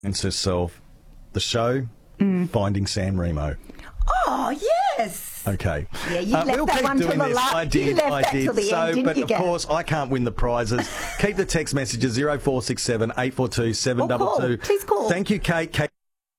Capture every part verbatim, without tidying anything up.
It's herself. The show, mm. Finding San Remo. Oh, yes. Okay. Yeah, you uh, left we'll that keep one doing till the this. last. I did. You left I that did. till the so, end, didn't but you, of Gav? course, I can't win the prizes. Keep the text messages zero four six seven eight four two seven two two. Please call. Thank you, Kate. Kate.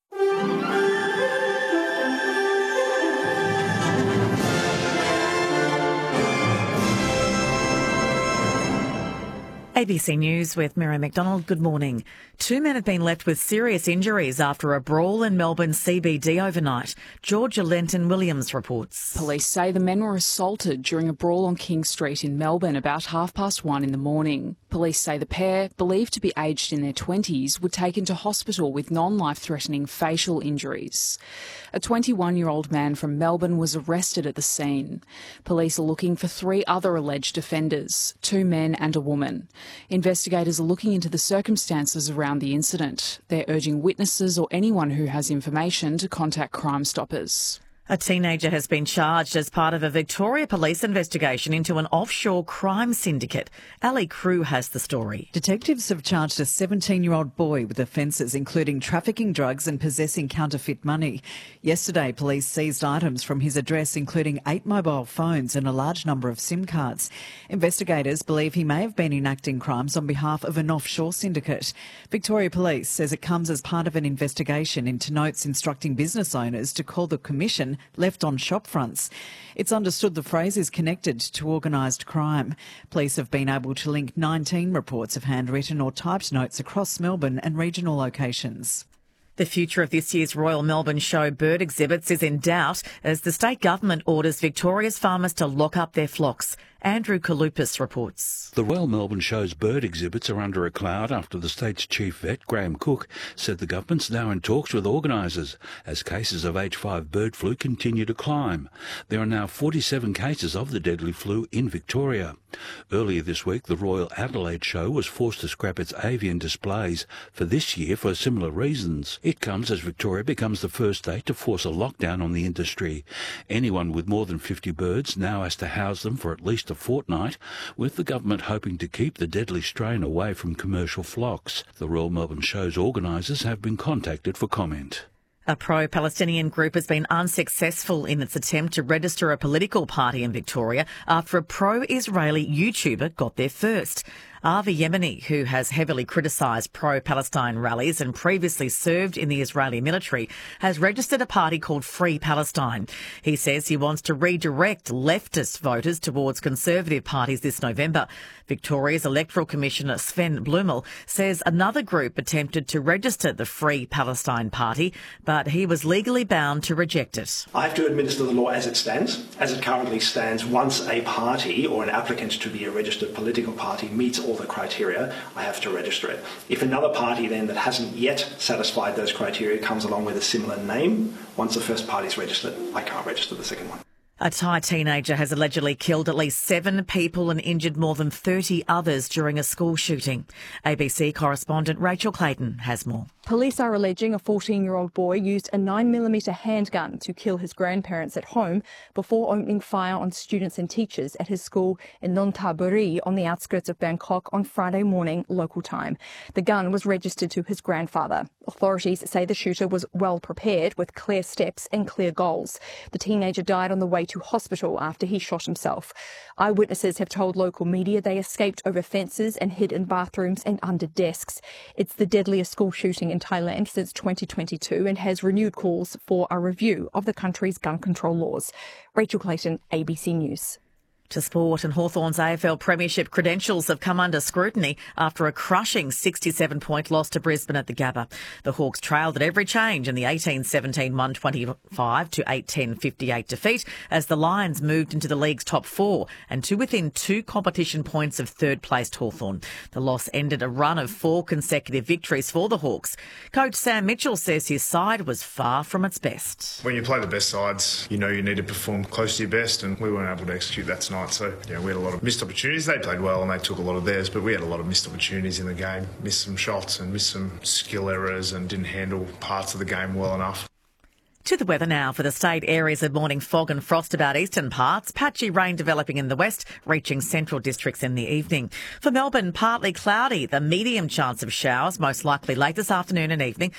A B C News with Miriam McDonald. Good morning. Two men have been left with serious injuries after a brawl in Melbourne C B D overnight. Georgia Lenton-Williams reports. Police say the men were assaulted during a brawl on King Street in Melbourne about half past one in the morning. Police say the pair, believed to be aged in their twenties, were taken to hospital with non-life-threatening facial injuries. A twenty-one-year-old man from Melbourne was arrested at the scene. Police are looking for three other alleged offenders, two men and a woman. Investigators are looking into the circumstances around the incident. They're urging witnesses or anyone who has information to contact Crime Stoppers. A teenager has been charged as part of a Victoria Police investigation into an offshore crime syndicate. Ali Crew has the story. Detectives have charged a seventeen-year-old boy with offences including trafficking drugs and possessing counterfeit money. Yesterday, police seized items from his address including eight mobile phones and a large number of SIM cards. Investigators believe he may have been enacting crimes on behalf of an offshore syndicate. Victoria Police says it comes as part of an investigation into notes instructing business owners to call the Commission left on shop fronts. It's understood the phrase is connected to organised crime. Police have been able to link nineteen reports of handwritten or typed notes across Melbourne and regional locations. The future of this year's Royal Melbourne Show bird exhibits is in doubt as the state government orders Victoria's farmers to lock up their flocks. Andrew Kalupis reports. The Royal Melbourne Show's bird exhibits are under a cloud after the state's chief vet, Graham Cook, said the government's now in talks with organisers as cases of H five bird flu continue to climb. There are now forty-seven cases of the deadly flu in Victoria. Earlier this week, the Royal Adelaide Show was forced to scrap its avian displays for this year for similar reasons. It comes as Victoria becomes the first state to force a lockdown on the industry. Anyone with more than fifty birds now has to house them for at least a fortnight, with the government hoping to keep the deadly strain away from commercial flocks. The Royal Melbourne Show's organisers have been contacted for comment. A pro-Palestinian group has been unsuccessful in its attempt to register a political party in Victoria after a pro-Israeli YouTuber got there first. Avi Yemeni, who has heavily criticised pro-Palestine rallies and previously served in the Israeli military, has registered a party called Free Palestine. He says he wants to redirect leftist voters towards conservative parties this November. Victoria's Electoral Commissioner Sven Blumel says another group attempted to register the Free Palestine Party, but he was legally bound to reject it. I have to administer the law as it stands. As it currently stands, once a party or an applicant to be a registered political party meets all the criteria, I have to register it. If another party then that hasn't yet satisfied those criteria comes along with a similar name, once the first party is registered, I can't register the second one. A Thai teenager has allegedly killed at least seven people and injured more than thirty others during a school shooting. A B C correspondent Rachel Clayton has more. Police are alleging a fourteen-year-old boy used a nine millimeter handgun to kill his grandparents at home before opening fire on students and teachers at his school in Nonthaburi on the outskirts of Bangkok on Friday morning local time. The gun was registered to his grandfather. Authorities say the shooter was well prepared with clear steps and clear goals. The teenager died on the way to hospital after he shot himself. Eyewitnesses have told local media they escaped over fences and hid in bathrooms and under desks. It's the deadliest school shooting in Thailand since twenty twenty-two and has renewed calls for a review of the country's gun control laws. Rachel Clayton, A B C News. To sport, and Hawthorn's A F L Premiership credentials have come under scrutiny after a crushing sixty-seven point loss to Brisbane at the Gabba. The Hawks trailed at every change in the eighteen seventeen one twenty-five to eight ten fifty-eight defeat as the Lions moved into the league's top four and to within two competition points of third-placed Hawthorn. The loss ended a run of four consecutive victories for the Hawks. Coach Sam Mitchell says his side was far from its best. When you play the best sides, you know you need to perform close to your best, and we weren't able to execute that tonight. So, yeah, we had a lot of missed opportunities. They played well and they took a lot of theirs, but we had a lot of missed opportunities in the game. Missed some shots and missed some skill errors and didn't handle parts of the game well enough. To the weather now. For the state, areas of morning fog and frost about eastern parts. Patchy rain developing in the west, reaching central districts in the evening. For Melbourne, partly cloudy. The medium chance of showers, most likely late this afternoon and evening.